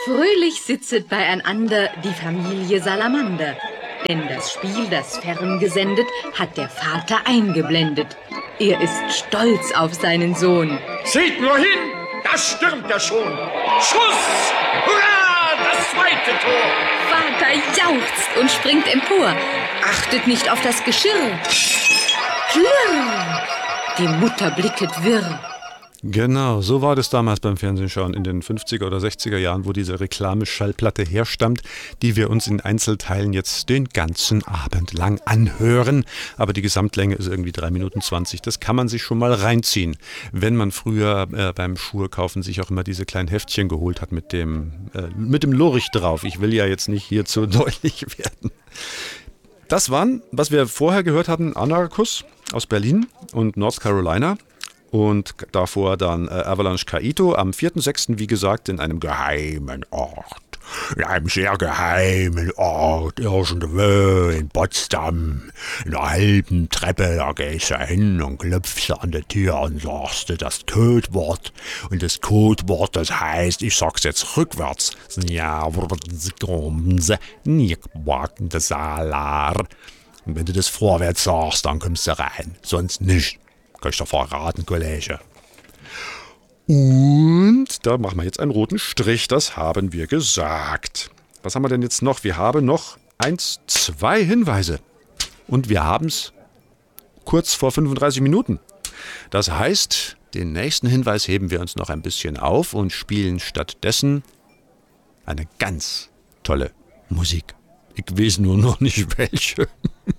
Fröhlich sitzet beieinander die Familie Salamander, denn das Spiel, das ferngesendet, hat der Vater eingeblendet. Er ist stolz auf seinen Sohn. Seht nur hin, da stürmt er schon. Schuss! Hurra, das zweite Tor! Vater jauchzt und springt empor, achtet nicht auf das Geschirr. Klirr! Die Mutter blicket wirr. Genau, so war das damals beim Fernsehschauen in den 50er oder 60er Jahren, wo diese Reklameschallplatte herstammt, die wir uns in Einzelteilen jetzt den ganzen Abend lang anhören. Aber die Gesamtlänge ist irgendwie 3 Minuten 20. Das kann man sich schon mal reinziehen. Wenn man früher beim Schuhekaufen sich auch immer diese kleinen Heftchen geholt hat mit dem Lurch drauf. Ich will ja jetzt nicht hier zu deutlich werden. Das waren, was wir vorher gehört hatten, Anarchus aus Berlin und North Carolina. Und davor dann Avalanche Kaito am 4.6., wie gesagt, in einem geheimen Ort. In einem sehr geheimen Ort, irgendwo in Potsdam. In einer halben Treppe, da gehst du hin und klopfst an der Tür und sagst du das Codewort. Und das Codewort, das heißt, ich sag's jetzt rückwärts. Und wenn du das vorwärts sagst, dann kommst du rein. Sonst nicht. Kann ich doch verraten, Kollege. Und da machen wir jetzt einen roten Strich, das haben wir gesagt. Was haben wir denn jetzt noch? Wir haben noch 2 Hinweise. Und wir haben es kurz vor 35 Minuten. Das heißt, den nächsten Hinweis heben wir uns noch ein bisschen auf und spielen stattdessen eine ganz tolle Musik. Ich weiß nur noch nicht welche.